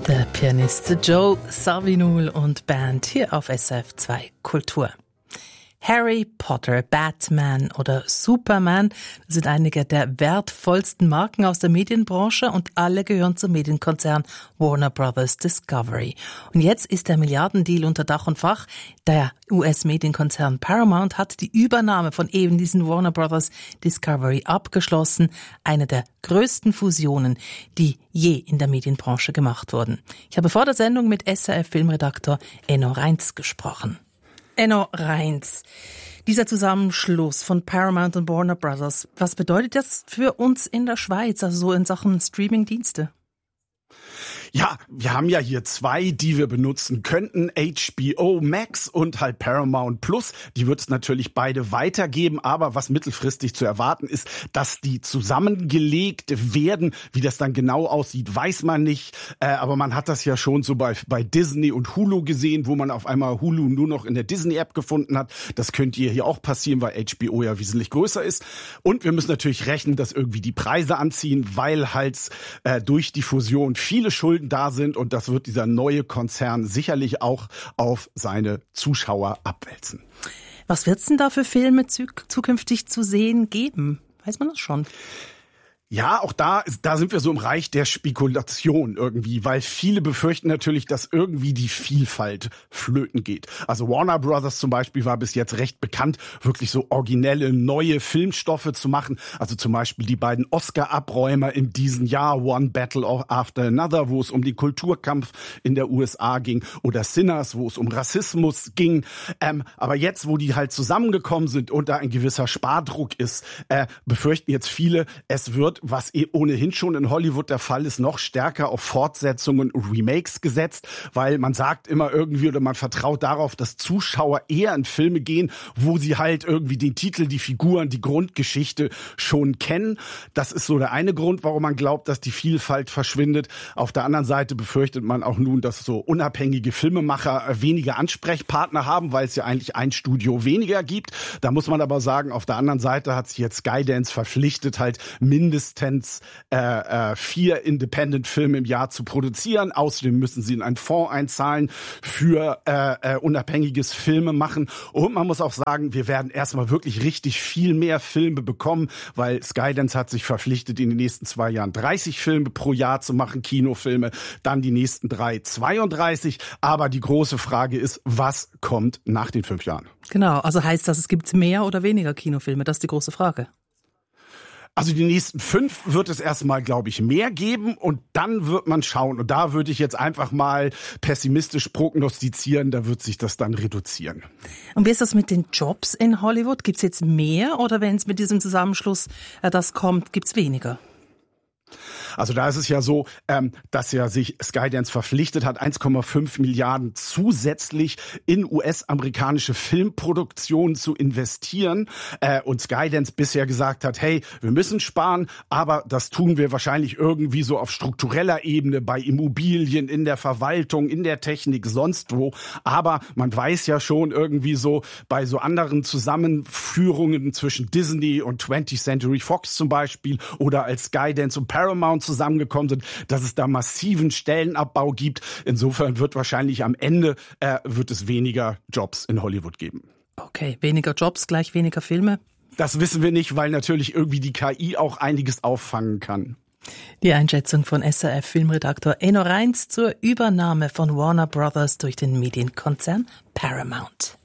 Der Pianist Joe Zawinul und Band hier auf SRF 2 Kultur. Harry Potter, Batman oder Superman sind einige der wertvollsten Marken aus der Medienbranche und alle gehören zum Medienkonzern Warner Bros. Discovery. Und jetzt ist der Milliardendeal unter Dach und Fach. Der US-Medienkonzern Paramount hat die Übernahme von eben diesen Warner Bros. Discovery abgeschlossen. Eine der größten Fusionen, die je in der Medienbranche gemacht wurden. Ich habe vor der Sendung mit SRF-Filmredaktor Enno Reins gesprochen. Enno Reins, dieser Zusammenschluss von Paramount und Warner Bros., was bedeutet das für uns in der Schweiz, also so in Sachen Streaming-Dienste? Ja, wir haben ja hier zwei, die wir benutzen könnten, HBO Max und halt Paramount Plus. Die wird es natürlich beide weitergeben, aber was mittelfristig zu erwarten ist, dass die zusammengelegt werden. Wie das dann genau aussieht, weiß man nicht. Aber man hat das ja schon so bei Disney und Hulu gesehen, wo man auf einmal Hulu nur noch in der Disney-App gefunden hat. Das könnte hier auch passieren, weil HBO ja wesentlich größer ist. Und wir müssen natürlich rechnen, dass irgendwie die Preise anziehen, weil halt durch die Fusion viele Schulden da sind und das wird dieser neue Konzern sicherlich auch auf seine Zuschauer abwälzen. Was wird's denn da für Filme zukünftig zu sehen geben? Weiß man das schon? Ja, auch da sind wir so im Reich der Spekulation irgendwie, weil viele befürchten natürlich, dass irgendwie die Vielfalt flöten geht. Also Warner Brothers zum Beispiel war bis jetzt recht bekannt, wirklich so originelle, neue Filmstoffe zu machen. Also zum Beispiel die beiden Oscar-Abräumer in diesem Jahr, One Battle After Another, wo es um den Kulturkampf in der USA ging, oder Sinners, wo es um Rassismus ging. Aber jetzt, wo die halt zusammengekommen sind und da ein gewisser Spardruck ist, befürchten jetzt viele, es wird, was ohnehin schon in Hollywood der Fall ist, noch stärker auf Fortsetzungen und Remakes gesetzt, weil man sagt immer irgendwie oder man vertraut darauf, dass Zuschauer eher in Filme gehen, wo sie halt irgendwie den Titel, die Figuren, die Grundgeschichte schon kennen. Das ist so der eine Grund, warum man glaubt, dass die Vielfalt verschwindet. Auf der anderen Seite befürchtet man auch nun, dass so unabhängige Filmemacher weniger Ansprechpartner haben, weil es ja eigentlich ein Studio weniger gibt. Da muss man aber sagen, auf der anderen Seite hat sich jetzt Skydance verpflichtet, halt mindestens 4 Independent-Filme im Jahr zu produzieren. Außerdem müssen sie in einen Fonds einzahlen für unabhängiges Filme machen. Und man muss auch sagen, wir werden erstmal wirklich richtig viel mehr Filme bekommen, weil Skydance hat sich verpflichtet, in den nächsten 2 Jahren 30 Filme pro Jahr zu machen, Kinofilme, dann die nächsten 3 32. Aber die große Frage ist, was kommt nach den 5 Jahren? Genau, also heißt das, es gibt mehr oder weniger Kinofilme? Das ist die große Frage. Also die nächsten 5 wird es erstmal, glaube ich, mehr geben und dann wird man schauen. Und da würde ich jetzt einfach mal pessimistisch prognostizieren, da wird sich das dann reduzieren. Und wie ist das mit den Jobs in Hollywood? Gibt's jetzt mehr oder wenn es mit diesem Zusammenschluss das kommt, gibt's weniger? Also da ist es ja so, dass ja sich Skydance verpflichtet hat, 1,5 Milliarden zusätzlich in US-amerikanische Filmproduktionen zu investieren. Und Skydance bisher gesagt hat, hey, wir müssen sparen, aber das tun wir wahrscheinlich irgendwie so auf struktureller Ebene bei Immobilien, in der Verwaltung, in der Technik, sonst wo. Aber man weiß ja schon irgendwie so bei so anderen Zusammenführungen zwischen Disney und 20th Century Fox zum Beispiel oder als Skydance und Paramount zusammengekommen sind, dass es da massiven Stellenabbau gibt. Insofern wird wahrscheinlich am Ende wird es weniger Jobs in Hollywood geben. Okay, weniger Jobs gleich weniger Filme? Das wissen wir nicht, weil natürlich irgendwie die KI auch einiges auffangen kann. Die Einschätzung von SRF-Filmredaktor Enno Reins zur Übernahme von Warner Bros. Durch den Medienkonzern Paramount.